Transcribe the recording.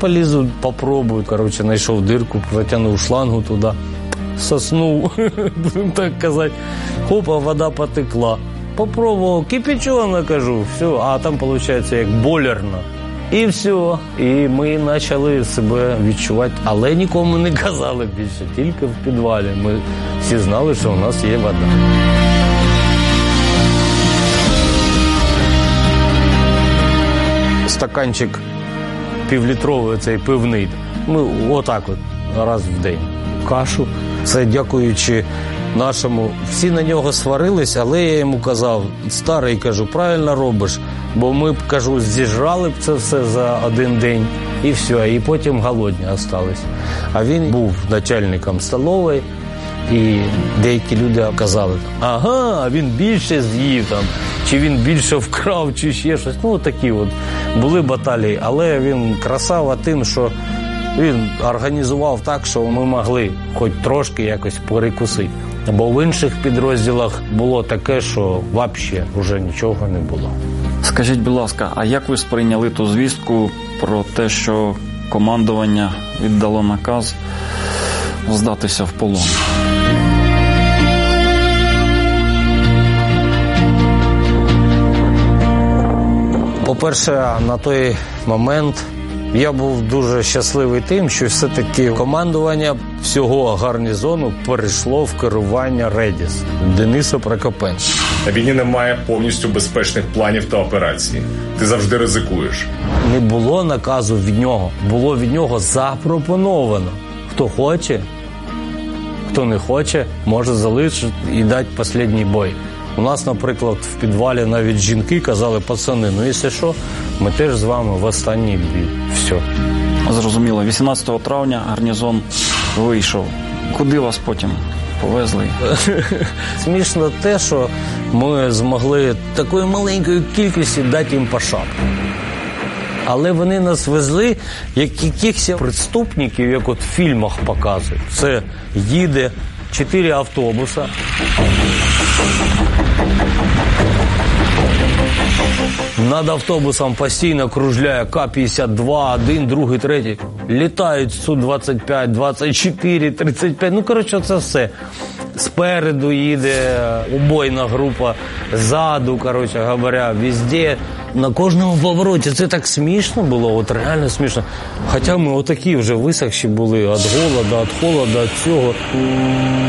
полізу, попробую. Короче, знайшов дирку, протягнув шлангу туди, соснув, будемо так казати. Хопа, вода потекла. Попробував, кипячено, кажу, все, а там, виходить, як бойлерна. І все. І ми почали себе відчувати, але нікому не казали більше, тільки в підвалі. Ми всі знали, що у нас є вода. Стаканчик півлітровий, цей пивний. Ми отак от раз в день. Кашу. Це дякуючи нашому. Всі на нього сварились, але я йому казав, старий, кажу, правильно робиш, бо ми б, кажу, зіжрали б це все за один день і все, і потім голодні остались. А він був начальником столової, і деякі люди казали, ага, він більше з'їв там, чи він більше вкрав, чи ще щось. Ну, такі от були баталії, але він красава тим, що він організував так, що ми могли хоч трошки якось перекусити. Бо в інших підрозділах було таке, що взагалі вже нічого не було. Скажіть, будь ласка, а як ви сприйняли ту звістку про те, що командування віддало наказ здатися в полон? По-перше, на той момент я був дуже щасливий тим, що все-таки командування всього гарнізону перейшло в керування Редіс Дениса Прокопенка. На війні немає повністю безпечних планів та операцій. Ти завжди ризикуєш. Не було наказу від нього. Було від нього запропоновано. Хто хоче, хто не хоче, може залишити і дати останній бой. У нас, наприклад, в підвалі навіть жінки казали, пацани, ну якщо що, ми теж з вами в останній бій. Все. Зрозуміло. 18 травня гарнізон вийшов. Куди вас потім повезли? Смішно те, що ми змогли такою маленькою кількістю дати їм по шапку. Але вони нас везли, як якихось преступників, як от в фільмах показують. Це їде 4 автобуса. Над автобусом постійно кружляє К-52, один, другий, третій. Літають Су-25, 24, 35. Ну, коротше, це все. Спереду їде убойна група, ззаду, коротше говоря, везде. На кожному повороті. Це так смішно було, от реально смішно. Хоча ми отакі вже висохші були від голоду, від холоду, від цього.